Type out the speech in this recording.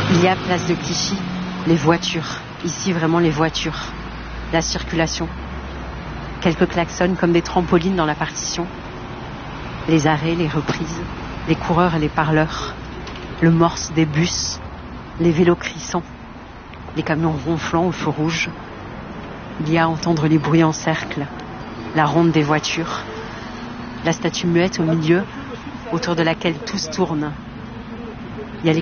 Il y a place de Clichy, les voitures. Ici, vraiment les voitures. La circulation. Quelques klaxons comme des trampolines dans la partition. Les arrêts, les reprises, les coureurs et les parleurs. Le morse des bus, les vélos crissants, les camions ronflants au feu rouge. Il y a à entendre les bruits en cercle, la ronde des voitures, la statue muette au milieu, autour de laquelle tous tournent.